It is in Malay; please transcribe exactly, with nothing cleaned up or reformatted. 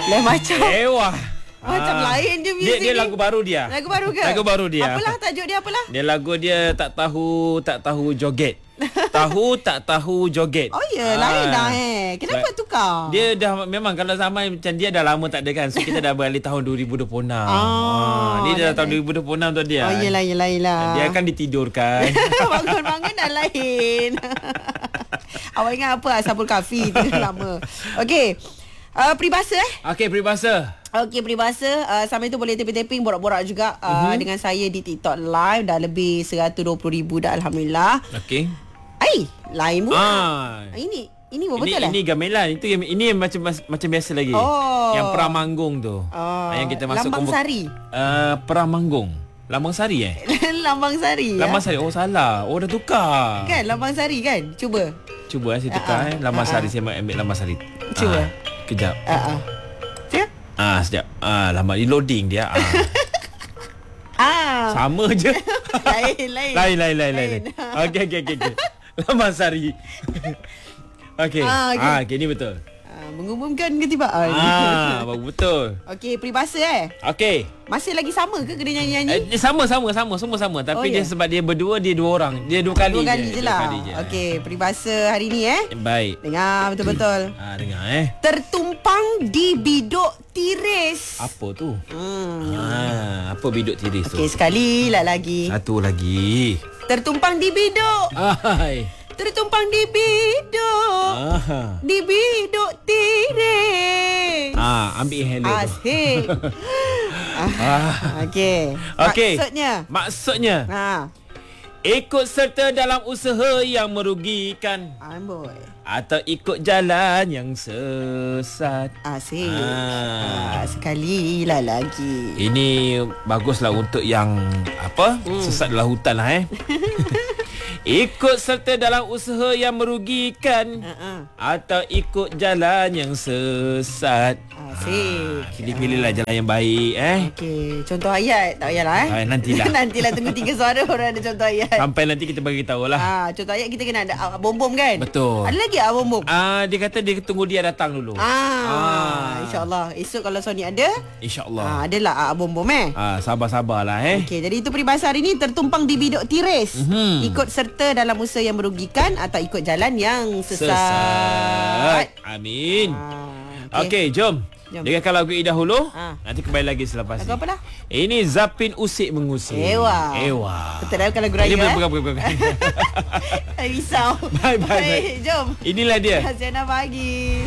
Lain macam. Ewah. Macam Ah. lain je Dia, muzik dia ni. lagu baru dia. Lagu baru ke? Lagu baru dia. Apalah tajuk dia apalah? Dia lagu dia tak tahu tak tahu joget. Tahu tak tahu joget. Oh ya, yeah, lain dah eh. Kenapa La- tukar? Dia dah memang kalau zaman macam dia dah lama tak ada kan. So kita dah balik tahun dua ribu dua puluh enam. Ah, Ni dah dah tahun lain. dua ribu dua puluh enam tu dia. Oh yelah, yelah, yelah. Dia akan ditidurkan. Bangun-bangun dah lain. Awak ingat apa Ashabul Kahfi tu lama. Okey. Uh, peribahasa eh? Okey, peribahasa. Okey, peribahasa. Uh, sama itu boleh taping-taping, borak-borak juga uh, Mhm. dengan saya di TikTok Live. Dah lebih seratus dua puluh ribu dah, Alhamdulillah. Okey. Ai, lain pula. Ah. Ini ini apa Ini betul lah? ini gamelan. Itu yang ini yang macam macam biasa lagi. Oh. Yang Pramanggung tu. Oh. Yang kita masuk Lambang kompo- Sari. Uh, Pramanggung. Lambang Sari eh? Lambang Sari. Lambang ya? Sari. Oh salah. Oh dah tukar. Kan Lambang Sari kan? Cuba. Cuba eh, saya tukar Ah, eh. Lambang ah, Sari ah. saya ambil Lambang Sari. Cuba. Ah, kejap. Ha ah. Siap? Ah, sekejap. Ah, lama di loading dia. Ah. Ah. Sama je. Lain, lain. Lain, lain, lain, lain. Lain. Okey, okey, okey. okey. Lambang Sari. Okey. Ah, okey. Ah, okey ni betul. Ah, mengumumkan ketibaan. Ah, bagus betul. Okey, peribahasa eh. Okey. Masih lagi sama ke kena nyanyi-nyanyi? Eh, sama sama sama semua sama tapi Oh, dia ya? sebab dia berdua dia dua orang. Dia dua kali Dua kali je. je Dua lah. kali je. Okey, peribahasa hari ni eh. Baik. Dengar betul-betul. Ah, dengar eh. Tertumpang di biduk tiris. Apa tu? Hmm. Ah, apa biduk tiris tu? Okey, sekali lah lagi. Satu lagi. Tertumpang di biduk. Ai. Tertumpang di biduk. Ah. Di biduk tiris. Ah, ambil hello tu. Asyik. Ah. ah. Okey. Okey. Maksudnya. Maksudnya Ha. ikut serta dalam usaha yang merugikan Amboi. atau ikut jalan yang sesat. Asyik. Ah. Ah, sekali lah lagi. Ini baguslah untuk yang apa? Hmm. Sesat dalam hutan lah eh. Ikut serta dalam usaha yang merugikan Uh-uh. atau ikut jalan yang sesat. Asyik. Pilih-pilihlah jalan yang baik eh. Okey, contoh ayat tak payahlah eh. Ah, nantilah. nantilah tunggu tiga suara orang ada contoh ayat. Sampai nanti kita bagi tahu lah. Ah, contoh ayat kita kena ada ah, bom-bom kan? Betul. Ada lagi ah bom-bom? Ah, dia kata dia tunggu dia datang dulu. Ah, Ah. insya-Allah. Esok kalau Sony ada, InsyaAllah. ah, adalah ah bom-bom eh. Ah, sabar-sabarlah eh. Okey, jadi itu peribahasa hari ni, tertumpang di biduk tiris. Mhm. Ikut serta dalam usaha yang merugikan atau ikut jalan yang sesat. Sesat. Amin. Ah, Okey, jom. Jom. Dengarkan lagu ini dahulu. Ah. Nanti kembali lagi selepas Lagu ini. apa dah? Ini Zapin Usik Mengusik. Ewa. Ewa. Betul dah bukan lagu raya. Ini bukan, eh? bukan, bukan, bukan. Risau. Bye, bye, bye. Jom. Inilah dia. Haziana pagi.